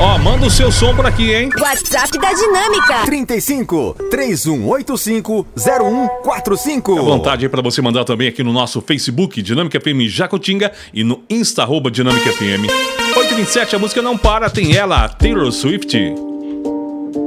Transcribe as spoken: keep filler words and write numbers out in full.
Ó, manda o seu som por aqui, hein? WhatsApp da Dinâmica. trinta e cinco, três um oito cinco, zero um quatro cinco. Fica à vontade aí pra você mandar também aqui no nosso Facebook, Dinâmica F M Jacutinga, e no Insta, arroba Dinâmica F M. oito e vinte e sete, a música não para, tem ela, Taylor Swift.